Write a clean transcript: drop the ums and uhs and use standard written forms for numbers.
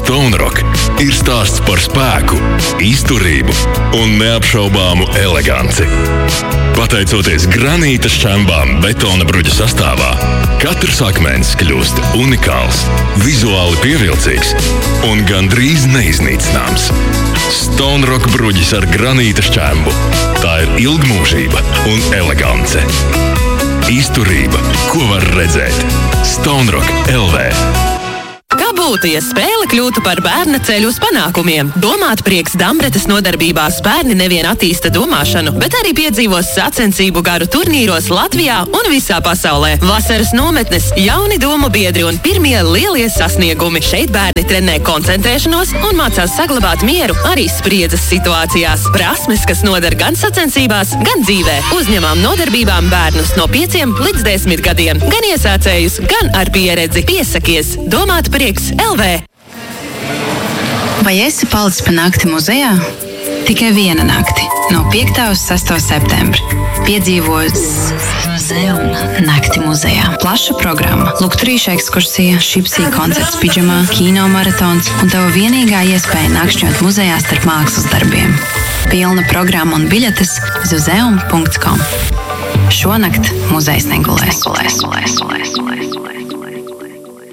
Stone Rock ir stāsts par spēku, izturību un neapšaubāmu eleganci. Pateicoties granīta šķembām betona bruģa sastāvā, katrs akmens kļūst unikāls, vizuāli pievilcīgs un gandrīz neiznīcināms. Stone Rock bruģis ar granīta šķembu. Tā ir ilgmūžība un elegance. Izturība, ko var redzēt. Stone Rock LV. Kā būtu, ja spēle kļūtu par bērna ceļu uz panākumiem? Domāt prieks Dambretes nodarbībās bērni nevien attīsta domāšanu, bet arī piedzīvos sacensību garu turnīros Latvijā un visā pasaulē. Vasaras nometnes, jauni domu biedri un pirmie lielie sasniegumi. Šeit bērni trenē koncentrēšanos un mācās saglabāt mieru arī spriedzes situācijās. Prasmes, kas noder gan sacensībās, gan dzīvē. Uzņemām nodarbībām bērnus no 5 līdz 10 gadiem, gan iesācējus, gan ar pieredzi. Piesakies! Domāt prieks LV. Vai esi palicis pa nakti muzejā? Tikai viena nakti, no 5. uz 6. septembra. Piedzīvot nakti muzejā. Plaša programma, lukturīša ekskursija, šipsī koncerts pidžamā, kino maratons un tava vienīgā iespēja nakšņot muzejā starp mākslas darbiem. Pilna programma un biļetes uz muzeum.com. Šonakt muzejs negulēs.